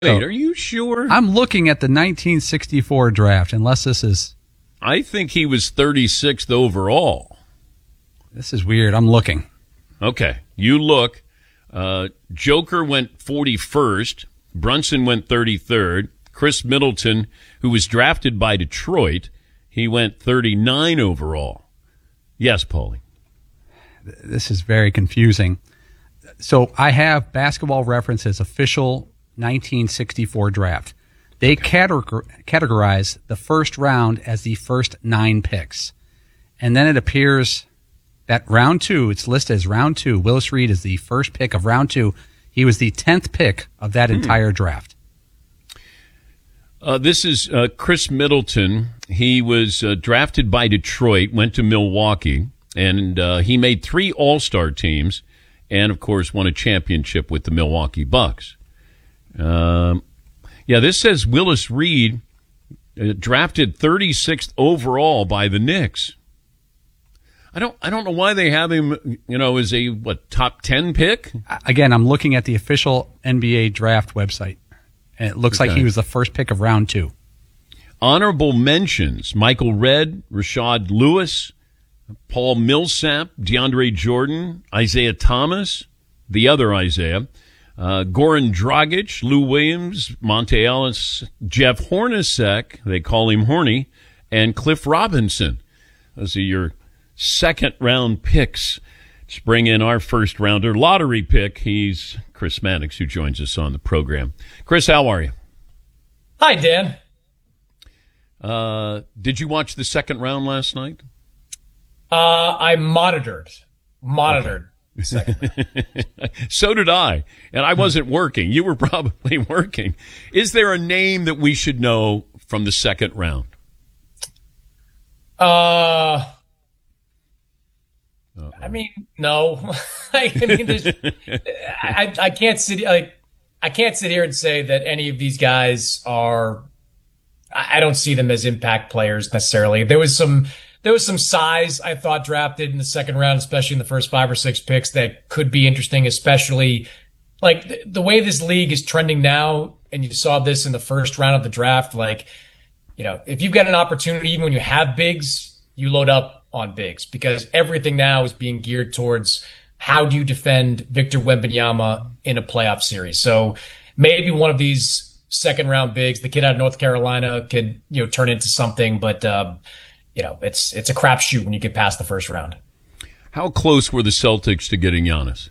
Wait, are you sure? I'm looking at the 1964 draft, unless this is... I think he was 36th overall. This is weird. I'm looking. Okay, you look. Joker went 41st. Brunson went 33rd. Chris Middleton, who was drafted by Detroit, he went 39 overall. Yes, Paulie. This is very confusing. So I have Basketball Reference's official 1964 draft. They categorize the first round as the first 9 picks. And then it appears that round 2, it's listed as round 2. Willis Reed is the first pick of round 2. He was the 10th pick of that entire draft. This is Chris Middleton. He was drafted by Detroit, went to Milwaukee, and he made 3 All-Star teams and, of course, won a championship with the Milwaukee Bucks. This says Willis Reed drafted 36th overall by the Knicks. I don't know why they have him, as a top 10 pick. Again, I'm looking at the official NBA draft website, and it looks like he was the first pick of round 2. Honorable mentions: Michael Redd, Rashad Lewis, Paul Millsap, DeAndre Jordan, Isaiah Thomas, the other Isaiah, Goran Dragic, Lou Williams, Monte Ellis, Jeff Hornacek, they call him Horny, and Cliff Robinson. Those are your second-round picks. Let's bring in our first-rounder lottery pick. He's Chris Mannix, who joins us on the program. Chris, how are you? Hi, Dan. Did you watch the second round last night? I monitored. Okay. So did I, and I wasn't working. You were probably working. Is there a name that we should know from the second round? I mean, no. I can't sit here and say that any of these guys are. I don't see them as impact players necessarily. There was some size I thought drafted in the second round, especially in the first 5 or 6 picks, that could be interesting, especially like the way this league is trending now. And you saw this in the first round of the draft. If you've got an opportunity, even when you have bigs, you load up on bigs, because everything now is being geared towards how do you defend Victor Wembanyama in a playoff series. So maybe one of these second round bigs, the kid out of North Carolina, could, turn into something, but, it's a crapshoot when you get past the first round. How close were the Celtics to getting Giannis?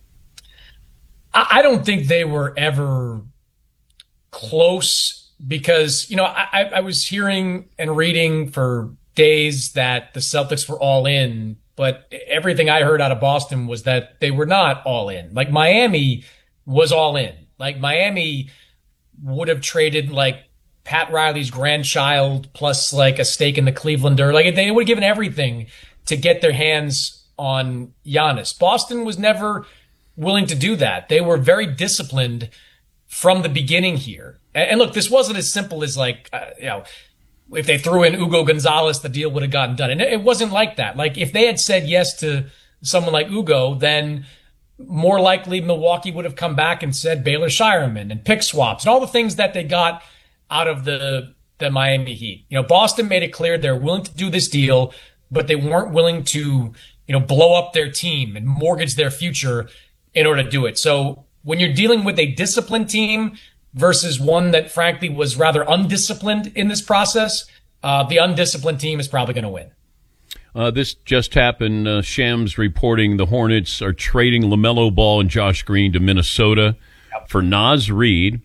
I don't think they were ever close, because, I was hearing and reading for days that the Celtics were all in, but everything I heard out of Boston was that they were not all in. Like, Miami was all in. Like, Miami would have traded Pat Riley's grandchild plus a stake in the Clevelander. They would have given everything to get their hands on Giannis. Boston was never willing to do that. They were very disciplined from the beginning here. And look, this wasn't as simple as if they threw in Ugo Gonzalez, the deal would have gotten done. And it wasn't like that. If they had said yes to someone like Ugo, then more likely Milwaukee would have come back and said Baylor Shireman and pick swaps and all the things that they got out of the Miami Heat. Boston made it clear they're willing to do this deal, but they weren't willing to, blow up their team and mortgage their future in order to do it. So when you're dealing with a disciplined team versus one that frankly was rather undisciplined in this process, the undisciplined team is probably going to win. This just happened. Shams reporting the Hornets are trading LaMelo Ball and Josh Green to Minnesota for Naz Reid,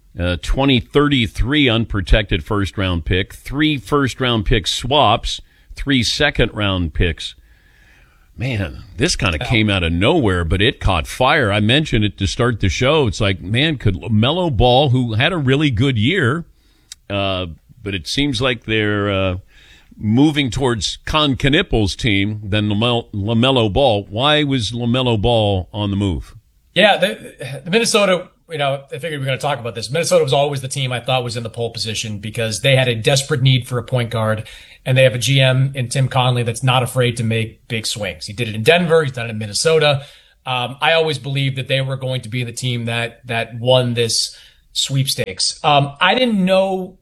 2033 unprotected first-round pick, 3 first-round pick swaps, 3 second-round picks. Man, this kind of came out of nowhere, but it caught fire. I mentioned it to start the show. It's like, man, could LaMelo Ball, who had a really good year, but it seems like they're moving towards Con Knippel's team than LaMelo Ball. Why was LaMelo Ball on the move? Yeah, the Minnesota, I figured we were going to talk about this. Minnesota was always the team I thought was in the pole position because they had a desperate need for a point guard, and they have a GM in Tim Connelly that's not afraid to make big swings. He did it in Denver. He's done it in Minnesota. I always believed that they were going to be the team that won this sweepstakes. I didn't know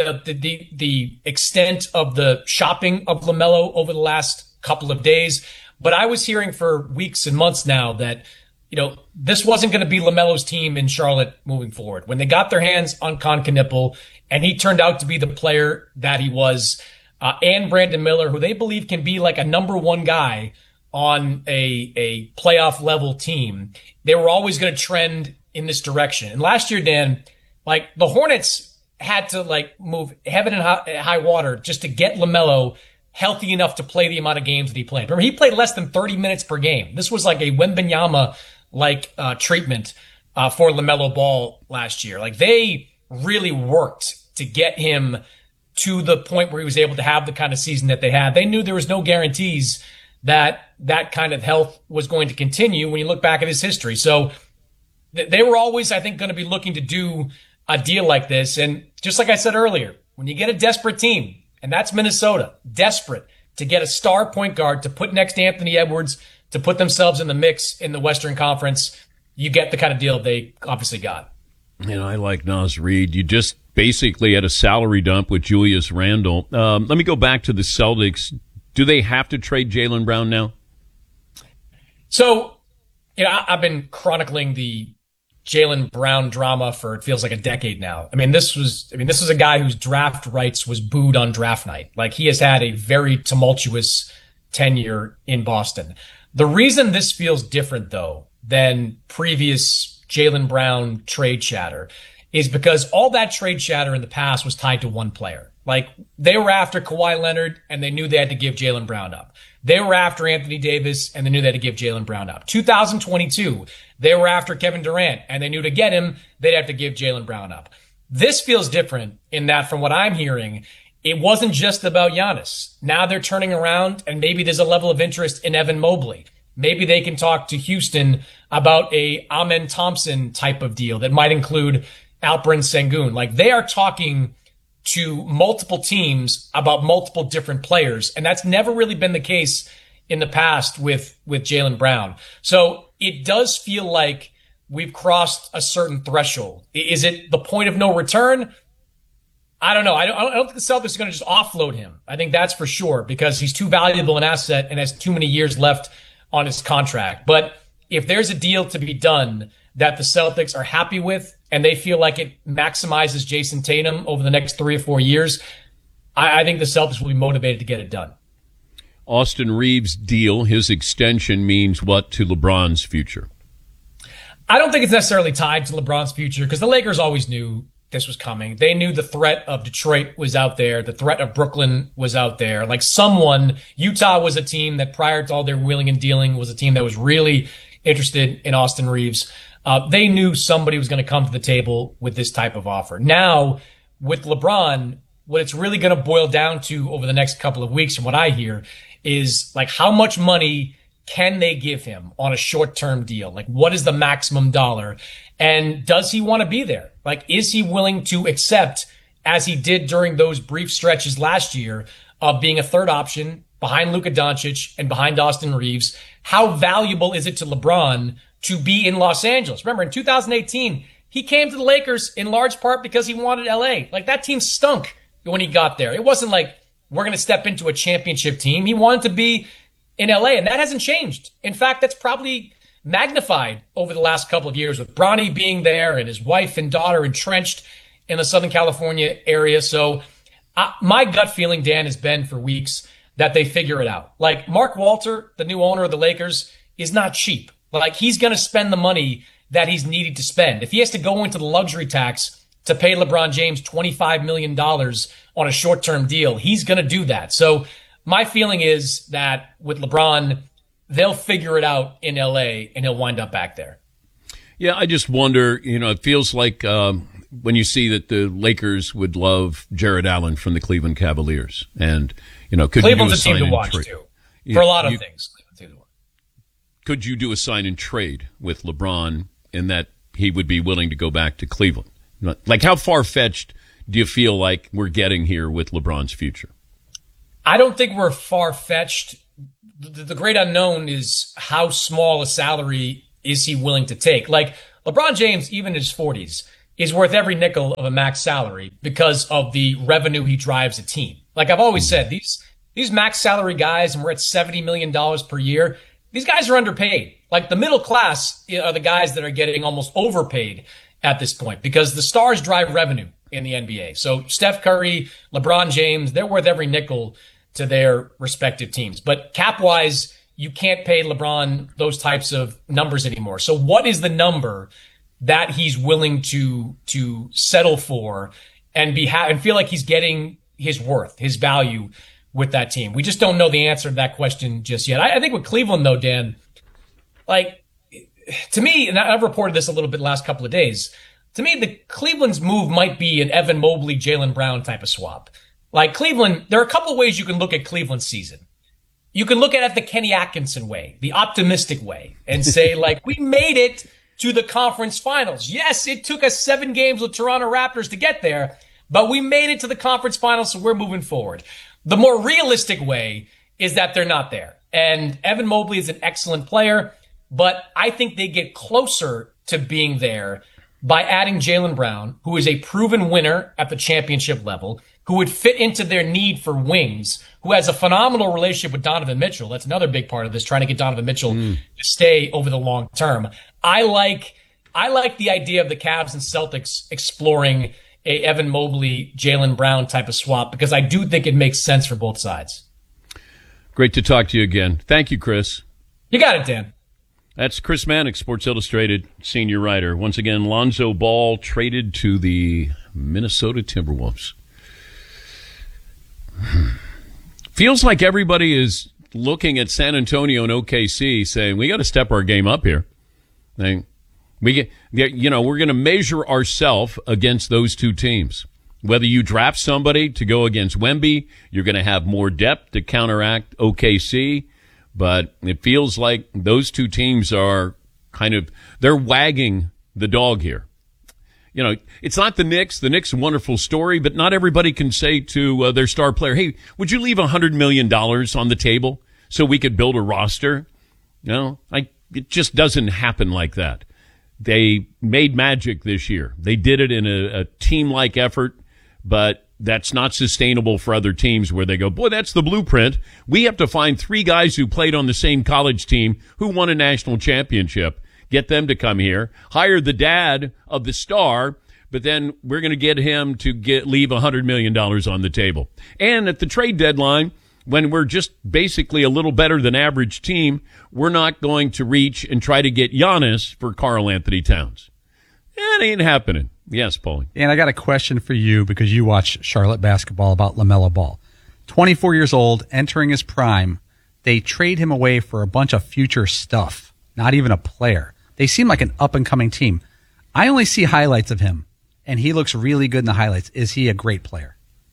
the extent of the shopping of LaMelo over the last couple of days, but I was hearing for weeks and months now that, this wasn't going to be LaMelo's team in Charlotte moving forward. When they got their hands on Con Knipple and he turned out to be the player that he was, and Brandon Miller, who they believe can be like a number one guy on a playoff level team, they were always going to trend in this direction. And last year, Dan, like the Hornets had to like move heaven and high water just to get LaMelo healthy enough to play the amount of games that he played. Remember, he played less than 30 minutes per game. This was like a Wembanyama treatment for LaMelo Ball last year. Like they really worked to get him to the point where he was able to have the kind of season that they had. They knew there was no guarantees that that kind of health was going to continue when you look back at his history. So they were always, I think, going to be looking to do a deal like this. And just like I said earlier, when you get a desperate team, and that's Minnesota, desperate to get a star point guard to put next to Anthony Edwards, to put themselves in the mix in the Western Conference, you get the kind of deal they obviously got. And I like Naz Reid. You just basically had a salary dump with Julius Randle. Let me go back to the Celtics. Do they have to trade Jaylen Brown now? So, I've been chronicling the Jaylen Brown drama for it feels like a decade now. This was a guy whose draft rights was booed on draft night. Like he has had a very tumultuous tenure in Boston. The reason this feels different though than previous Jaylen Brown trade chatter is because all that trade chatter in the past was tied to one player. Like they were after Kawhi Leonard and they knew they had to give Jaylen Brown up. They were after Anthony Davis and they knew they had to give Jaylen Brown up. 2022, they were after Kevin Durant and they knew to get him, they'd have to give Jaylen Brown up. This feels different in that from what I'm hearing, it wasn't just about Giannis. Now they're turning around and maybe there's a level of interest in Evan Mobley. Maybe they can talk to Houston about a Amen Thompson type of deal that might include Alperen Sengun. Like they are talking to multiple teams about multiple different players. And that's never really been the case in the past with Jaylen Brown. So it does feel like we've crossed a certain threshold. Is it the point of no return? I don't know. I don't think the Celtics are going to just offload him. I think that's for sure because he's too valuable an asset and has too many years left on his contract. But if there's a deal to be done that the Celtics are happy with and they feel like it maximizes Jason Tatum over the next 3 or 4 years, I think the Celtics will be motivated to get it done. Austin Reeves' deal, his extension means what to LeBron's future? I don't think it's necessarily tied to LeBron's future because the Lakers always knew this was coming. They knew the threat of Detroit was out there. The threat of Brooklyn was out there. Like Utah was a team that prior to all their wheeling and dealing was a team that was really interested in Austin Reeves. They knew somebody was going to come to the table with this type of offer. Now, with LeBron, what it's really going to boil down to over the next couple of weeks, from what I hear, is like how much money can they give him on a short-term deal? Like what is the maximum dollar? And does he want to be there? Like, is he willing to accept, as he did during those brief stretches last year, of being a third option behind Luka Doncic and behind Austin Reeves? How valuable is it to LeBron to be in Los Angeles? Remember, in 2018, he came to the Lakers in large part because he wanted LA. Like, that team stunk when he got there. It wasn't like, we're going to step into a championship team. He wanted to be in LA, and that hasn't changed. In fact, that's probably magnified over the last couple of years with Bronny being there and his wife and daughter entrenched in the Southern California area. So my gut feeling, Dan, has been for weeks that they figure it out. Like Mark Walter, the new owner of the Lakers, is not cheap. Like he's going to spend the money that he's needed to spend. If he has to go into the luxury tax to pay LeBron James $25 million on a short-term deal, he's going to do that. So my feeling is that with LeBron, they'll figure it out in LA and he'll wind up back there. Yeah, I just wonder, it feels like when you see that the Lakers would love Jared Allen from the Cleveland Cavaliers. And, could Cleveland's you do a team to watch, too, for a lot of things. Could you do a sign and trade with LeBron in that he would be willing to go back to Cleveland? Like, how far-fetched do you feel like we're getting here with LeBron's future? I don't think we're far-fetched. The great unknown is how small a salary is he willing to take. Like LeBron James, even in his 40s, is worth every nickel of a max salary because of the revenue he drives a team. Like I've always said, these max salary guys, and we're at $70 million per year, these guys are underpaid. Like the middle class are the guys that are getting almost overpaid at this point because the stars drive revenue in the NBA. So Steph Curry, LeBron James, they're worth every nickel to their respective teams. But cap-wise, you can't pay LeBron those types of numbers anymore. So what is the number that he's willing to settle for and and feel like he's getting his worth, his value with that team? We just don't know the answer to that question just yet. I think with Cleveland, though, Dan, like, to me, and I've reported this a little bit the last couple of days, to me, the Cleveland's move might be an Evan Mobley, Jaylen Brown type of swap. Like Cleveland, there are a couple of ways you can look at Cleveland's season. You can look at it the Kenny Atkinson way, the optimistic way, and say, like, we made it to the conference finals. Yes, it took us 7 games with Toronto Raptors to get there, but we made it to the conference finals, so we're moving forward. The more realistic way is that they're not there. And Evan Mobley is an excellent player, but I think they get closer to being there by adding Jaylen Brown, who is a proven winner at the championship level, who would fit into their need for wings, who has a phenomenal relationship with Donovan Mitchell. That's another big part of this, trying to get Donovan Mitchell to stay over the long term. I like the idea of the Cavs and Celtics exploring a Evan Mobley, Jaylen Brown type of swap because I do think it makes sense for both sides. Great to talk to you again. Thank you, Chris. You got it, Dan. That's Chris Mannix, Sports Illustrated senior writer. Once again, Lonzo Ball traded to the Minnesota Timberwolves. Feels like everybody is looking at San Antonio and OKC saying, we got to step our game up here. We're going to measure ourselves against those two teams. Whether you draft somebody to go against Wemby, you're going to have more depth to counteract OKC. But it feels like those two teams are they're wagging the dog here. You know, it's not the Knicks. The Knicks, a wonderful story, but not everybody can say to their star player, hey, would you leave $100 million on the table so we could build a roster? No, it just doesn't happen like that. They made magic this year. They did it in a team-like effort, but that's not sustainable for other teams where they go, boy, that's the blueprint. We have to find 3 guys who played on the same college team who won a national championship, get them to come here, hire the dad of the star, but then we're going to get him to leave $100 million on the table. And at the trade deadline, when we're just basically a little better than average team, we're not going to reach and try to get Giannis for Karl Anthony Towns. That ain't happening. Yes, Paulie. And I got a question for you because you watch Charlotte basketball about LaMelo Ball. 24 years old, entering his prime. They trade him away for a bunch of future stuff, not even a player. They seem like an up-and-coming team. I only see highlights of him, and he looks really good in the highlights. Is he a great player?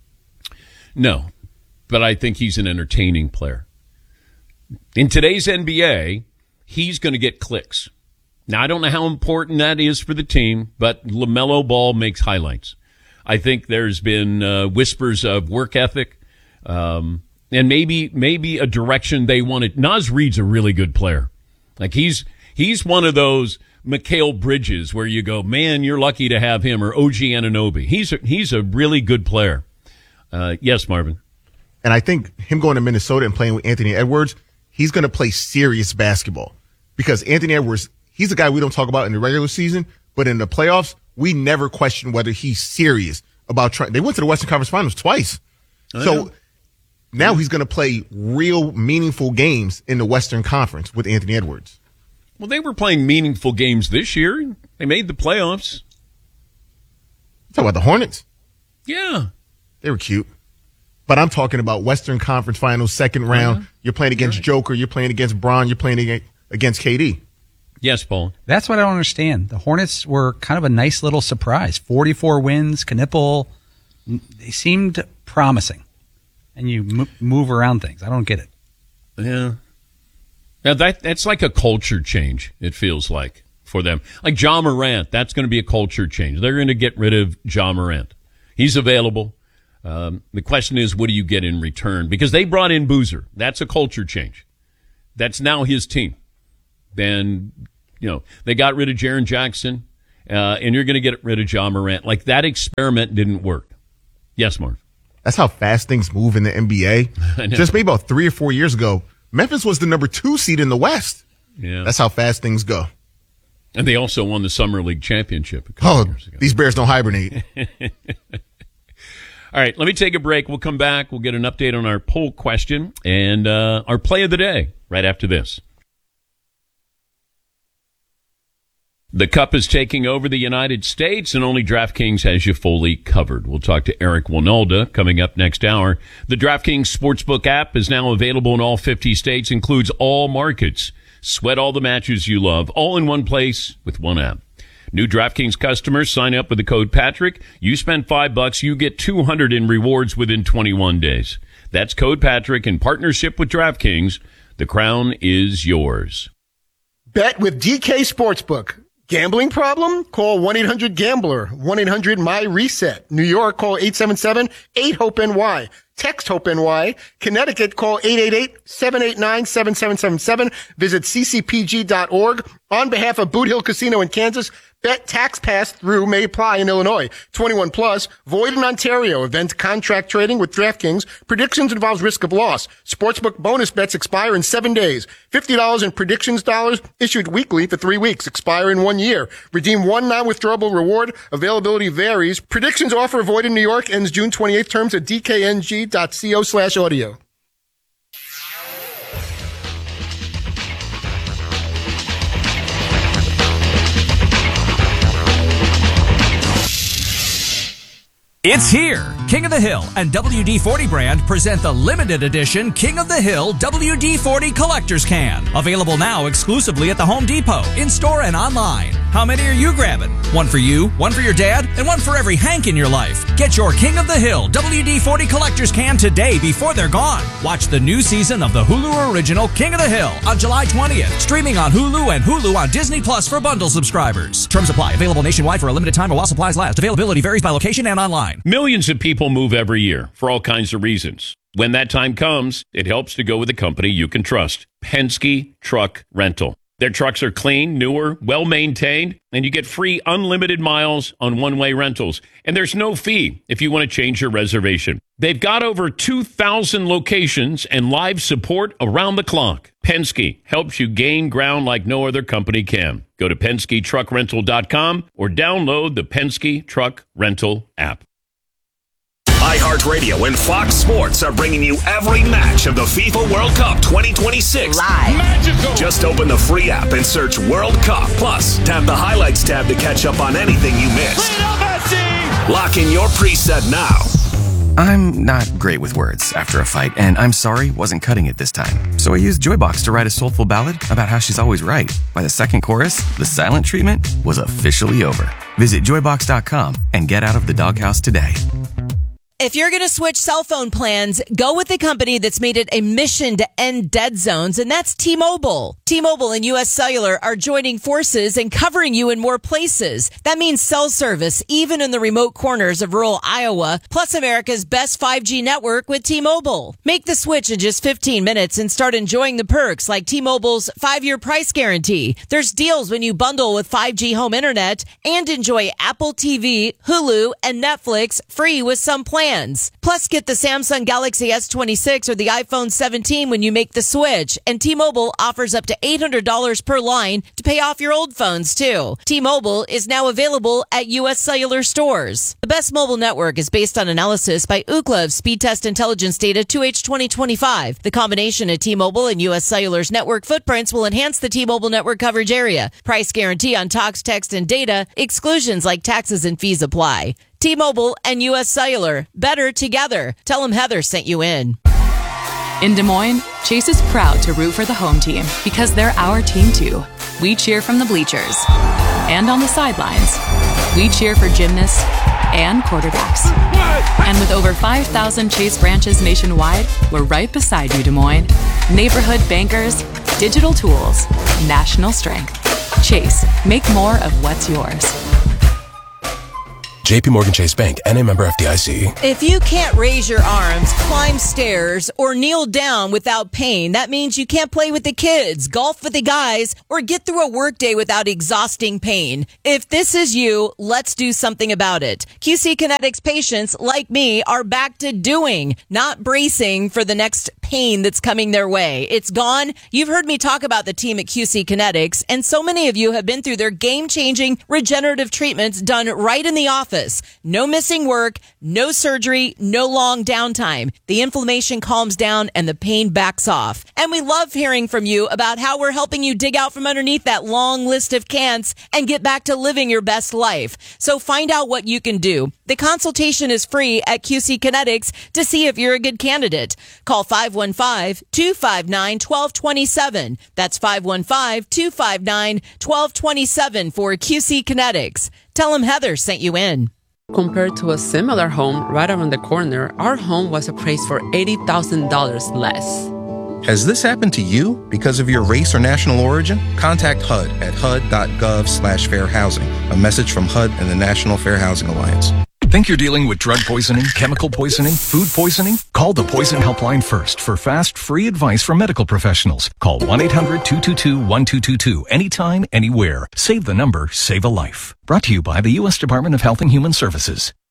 No, but I think he's an entertaining player. In today's NBA, he's going to get clicks. Now, I don't know how important that is for the team, but LaMelo Ball makes highlights. I think there's been whispers of work ethic and maybe a direction they wanted. Naz Reid's a really good player. Like he's one of those Mikal Bridges where you go, man, you're lucky to have him, or OG Anunoby. He's a really good player. Yes, Marvin. And I think him going to Minnesota and playing with Anthony Edwards, he's going to play serious basketball because Anthony Edwards, he's a guy we don't talk about in the regular season, but in the playoffs, we never question whether he's serious about trying. They went to the Western Conference Finals twice. So now he's going to play real meaningful games in the Western Conference with Anthony Edwards. Well, they were playing meaningful games this year. They made the playoffs. Talk about the Hornets. Yeah. They were cute. But I'm talking about Western Conference Finals, second round. You're playing against Joker. You're playing against Bron. You're playing against KD. Yes, Paul. That's what I don't understand. The Hornets were kind of a nice little surprise. 44 wins, Knipple. They seemed promising. And you move around things. I don't get it. Yeah. Now that's like a culture change, it feels like, for them. Like Ja Morant, that's going to be a culture change. They're going to get rid of Ja Morant. He's available. The question is, what do you get in return? Because they brought in Boozer. That's a culture change. That's now his team. Then, they got rid of Jaren Jackson, and you're going to get rid of Ja Morant. Like, that experiment didn't work. Yes, Marv. That's how fast things move in the NBA. Just maybe about 3 or 4 years ago, Memphis was the number 2 seed in the West. Yeah. That's how fast things go. And they also won the Summer League championship a couple years ago. These Bears don't hibernate. All right, let me take a break. We'll come back. We'll get an update on our poll question and our play of the day right after this. The Cup is taking over the United States, and only DraftKings has you fully covered. We'll talk to Eric Winalda coming up next hour. The DraftKings Sportsbook app is now available in all 50 states, includes all markets. Sweat all the matches you love, all in one place with one app. New DraftKings customers sign up with the code Patrick. You spend $5, you get $200 in rewards within 21 days. That's code Patrick in partnership with DraftKings. The crown is yours. Bet with DK Sportsbook. Gambling problem? Call 1-800-GAMBLER. 1-800-MY-RESET. New York, call 877-8-HOPE-NY. Text HOPE-NY. Connecticut, call 888-789-7777. Visit ccpg.org. On behalf of Boot Hill Casino in Kansas, bet tax pass-through may apply in Illinois. 21 plus, void in Ontario. Event contract trading with DraftKings. Predictions involves risk of loss. Sportsbook bonus bets expire in 7 days. $50 in predictions dollars issued weekly for 3 weeks. Expire in 1 year. Redeem one non-withdrawable reward. Availability varies. Predictions offer void in New York. Ends June 28th. Terms at dkng.co/audio. It's here! King of the Hill and WD-40 brand present the limited edition King of the Hill WD-40 Collector's Can. Available now exclusively at the Home Depot, in-store and online. How many are you grabbing? One for you, one for your dad, and one for every Hank in your life. Get your King of the Hill WD-40 Collector's Can today before they're gone. Watch the new season of the Hulu original King of the Hill on July 20th. Streaming on Hulu and Hulu on Disney Plus for bundle subscribers. Terms apply. Available nationwide for a limited time or while supplies last. Availability varies by location and online. Millions of people move every year for all kinds of reasons. When that time comes, it helps to go with a company you can trust. Penske Truck Rental. Their trucks are clean, newer, well-maintained, and you get free unlimited miles on one-way rentals. And there's no fee if you want to change your reservation. They've got over 2,000 locations and live support around the clock. Penske helps you gain ground like no other company can. Go to PenskeTruckRental.com or download the Penske Truck Rental app. iHeartRadio and Fox Sports are bringing you every match of the FIFA World Cup 2026. Live. Magical. Just open the free app and search World Cup. Plus, tap the Highlights tab to catch up on anything you missed. Lock in your preset now. I'm not great with words after a fight, and I'm sorry wasn't cutting it this time. So I used Joybox to write a soulful ballad about how she's always right. By the second chorus, the silent treatment was officially over. Visit Joybox.com and get out of the doghouse today. If you're going to switch cell phone plans, go with the company that's made it a mission to end dead zones, and that's T-Mobile. T-Mobile and U.S. Cellular are joining forces and covering you in more places. That means cell service, even in the remote corners of rural Iowa, plus America's best 5G network with T-Mobile. Make the switch in just 15 minutes and start enjoying the perks like T-Mobile's 5-year price guarantee. There's deals when you bundle with 5G home internet and enjoy Apple TV, Hulu, and Netflix free with some plans. Plus, get the Samsung Galaxy S26 or the iPhone 17 when you make the switch. And T-Mobile offers up to $800 per line to pay off your old phones, too. T-Mobile is now available at U.S. Cellular stores. The best mobile network is based on analysis by Ookla of Speed Test Intelligence Data 2H 2025. The combination of T-Mobile and U.S. Cellular's network footprints will enhance the T-Mobile network coverage area. Price guarantee on talks, text, and data. Exclusions like taxes and fees apply. T-Mobile and U.S. Cellular. Better together. Tell them Heather sent you in. In Des Moines, Chase is proud to root for the home team because they're our team too. We cheer from the bleachers and on the sidelines. We cheer for gymnasts and quarterbacks. And with over 5,000 Chase branches nationwide, we're right beside you, Des Moines. Neighborhood bankers, digital tools, national strength. Chase, make more of what's yours. JP Morgan Chase Bank, N.A. member FDIC. If you can't raise your arms, climb stairs, or kneel down without pain, that means you can't play with the kids, golf with the guys, or get through a workday without exhausting pain. If this is you, let's do something about it. QC Kinetics patients like me are back to doing, not bracing for the next pain that's coming their way. It's gone. You've heard me talk about the team at QC Kinetics, and so many of you have been through their game-changing regenerative treatments done right in the office. No missing work, no surgery, no long downtime. The inflammation calms down and the pain backs off. And we love hearing from you about how we're helping you dig out from underneath that long list of can'ts and get back to living your best life. So find out what you can do. The consultation is free at QC Kinetics to see if you're a good candidate. Call 515-259-1227. That's 515-259-1227 for QC Kinetics. Tell them Heather sent you in. Compared to a similar home right around the corner, our home was appraised for $80,000 less. Has this happened to you because of your race or national origin? Contact HUD at hud.gov/fair housing. A message from HUD and the National Fair Housing Alliance. Think you're dealing with drug poisoning, chemical poisoning, food poisoning? Call the Poison Helpline first for fast, free advice from medical professionals. Call 1-800-222-1222 anytime, anywhere. Save the number, save a life. Brought to you by the U.S. Department of Health and Human Services.